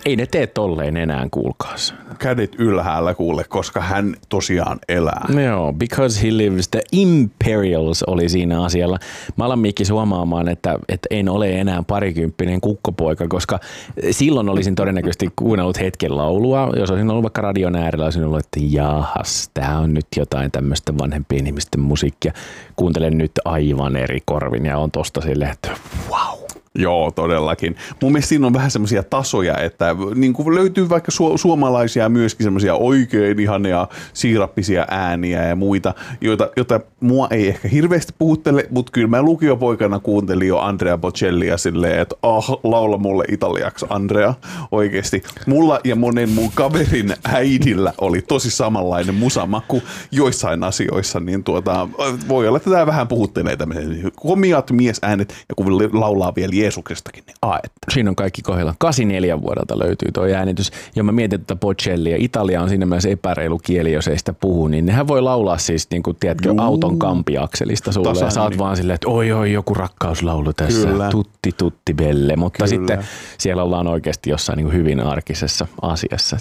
Ei ne tee tolleen enää, kuulkaas. Kädet ylhäällä kuule, koska hän tosiaan elää. Joo, because he lives, the Imperials oli siinä asialla. Mä alan Mikkis huomaamaan, että en ole enää parikymppinen kukkopoika, koska silloin olisin todennäköisesti kuunnellut hetken laulua. Jos olisin ollut vaikka radion äärellä, olisin ollut, että jahas, tää on nyt jotain tämmöistä vanhempien ihmisten musiikkia. Kuuntelen nyt aivan eri korvin ja on tosta silleen, että wow. Joo, todellakin. Mun mielestä siinä on vähän semmoisia tasoja, että niin kuin löytyy vaikka suomalaisia myöskin semmoisia oikein ihania siirappisia ääniä ja muita, joita mua ei ehkä hirveästi puhuttele, mutta kyllä mä lukiopoikana kuuntelin jo Andrea Bocellia silleen, että laula mulle italiaksi Andrea oikeasti. Mulla ja monen mun kaverin äidillä oli tosi samanlainen musamaku joissain asioissa, niin voi olla, että tämä vähän puhuttelee tämmöisen komiat miesäänet ja kun laulaa vielä Jeesuksestakin, niin että. Siinä on kaikki kohdalla. 84 vuodelta löytyy tuo äänitys. Ja mä mietin tätä Bocellia. Italia on siinä mielessä epäreilu kieli, jos ei sitä puhu, niin nehän voi laulaa siis, niin kuin, tiedätkö, auton kampiakselista sulle. Ja sä oot vaan silleen, että oi, joku rakkauslaulu tässä. Kyllä. Tutti belle. Mutta kyllä. Sitten siellä ollaan oikeasti jossain niin kuin hyvin arkisessa asiassa.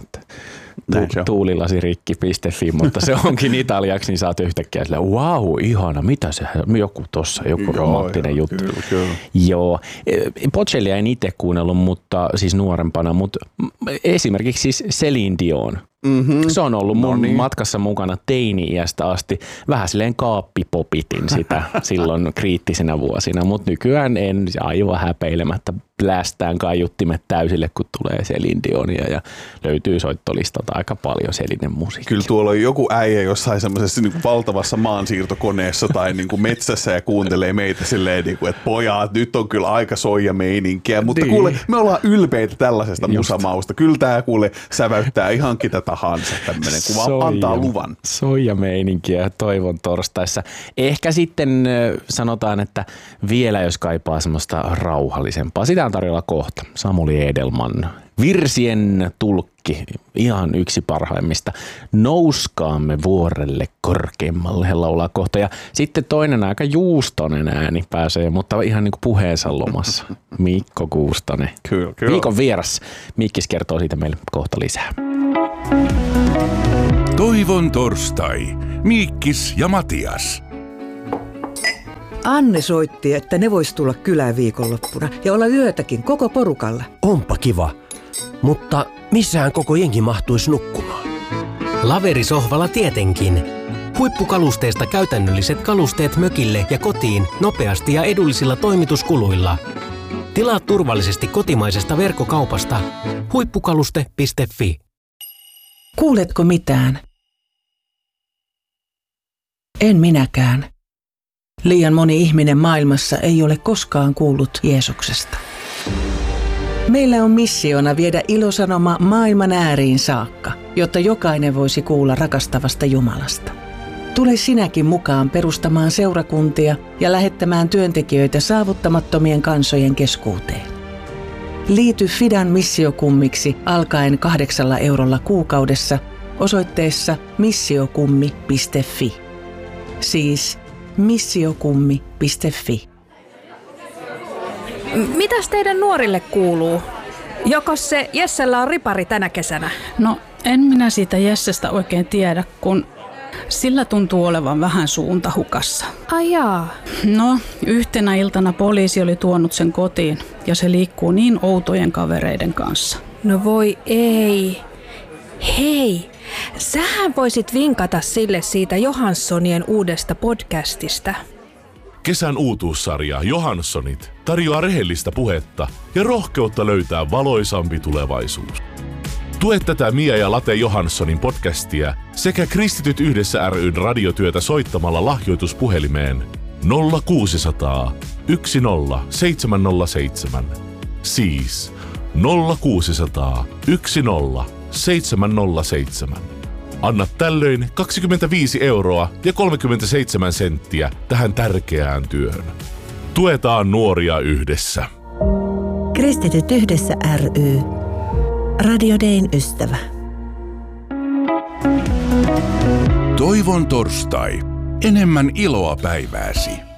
Tuulilasi.fi, mutta se onkin italiaksi, niin saat yhtäkkiä silleen, wow, ihana, mitä se, joku tossa, joku romanttinen juttu. Kyllä. Joo, Bocellia en itse kuunnellut, mutta siis nuorempana, mutta esimerkiksi siis Céline Dion. Mm-hmm. Se on ollut mun matkassa mukana teini-iästä asti. Vähän silleen kaappipopitin sitä silloin kriittisinä vuosina, mutta nykyään en aivan häpeilemättä blästään kaiuttimet täysille, kun tulee Céline Dionia ja löytyy soittolistalta aika paljon Celinen musiikkia. Kyllä tuolla on joku äijä jossain semmoisessa niin kuin valtavassa maansiirtokoneessa tai niin kuin metsässä ja kuuntelee meitä silleen, niin kuin, että pojat, nyt on kyllä aika soijameininkiä, mutta kuule, me ollaan ylpeitä tällaisesta musamausta. Kyllä tää kuule säväyttää ihan ketä tahansa tämmöinen, kun vaan antaa luvan. Soijameininkiä toivon torstaissa. Ehkä sitten sanotaan, että vielä jos kaipaa semmoista rauhallisempaa. Sitä on tarjolla kohta. Samuli Edelman, virsien tulkki, ihan yksi parhaimmista. Nouskaamme vuorelle korkeammalle, he laulaa kohta. Ja sitten toinen aika juustonen ääni pääsee, mutta ihan niin kuin puheensa lomassa. Mikko Kuustonen. Kyllä. Viikon vieras. Mikkis kertoo siitä meille kohta lisää. Toivon torstai. Miikkis ja Matias. Anne soitti, että ne vois tulla kylään viikonloppuna ja olla yötäkin koko porukalla. Onpa kiva, mutta missähän koko jengi mahtuisi nukkumaan? Laverisohvalla tietenkin. Huippukalusteista käytännölliset kalusteet mökille ja kotiin nopeasti ja edullisilla toimituskuluilla. Tilaa turvallisesti kotimaisesta verkkokaupasta huippukaluste.fi. Kuuletko mitään? En minäkään. Liian moni ihminen maailmassa ei ole koskaan kuullut Jeesuksesta. Meillä on missiona viedä ilosanoma maailman ääriin saakka, jotta jokainen voisi kuulla rakastavasta Jumalasta. Tule sinäkin mukaan perustamaan seurakuntia ja lähettämään työntekijöitä saavuttamattomien kansojen keskuuteen. Liity Fidan missiokummiksi alkaen 8 eurolla kuukaudessa osoitteessa missiokummi.fi. Siis missiokummi.fi. Mitäs teidän nuorille kuuluu? Jokos se Jessellä on ripari tänä kesänä? No, en minä siitä Jessestä oikein tiedä, kun sillä tuntuu olevan vähän suunta hukassa. Ai jaa. No, yhtenä iltana poliisi oli tuonut sen kotiin ja se liikkuu niin outojen kavereiden kanssa. No voi ei. Hei, sähän voisit vinkata sille siitä Johanssonien uudesta podcastista. Kesän uutuussarja Johanssonit tarjoaa rehellistä puhetta ja rohkeutta löytää valoisampi tulevaisuus. Tue tätä Mia ja Late Johanssonin podcastia sekä Kristityt yhdessä ry:n radiotyötä soittamalla lahjoituspuhelimeen 0600 10 707. Siis 0600 10 707. Anna tällöin 25 € ja 37 senttiä tähän tärkeään työhön. Tuetaan nuoria yhdessä. Kristityt yhdessä ry. Radio Dayn ystävä. Toivon torstai. Enemmän iloa päivääsi.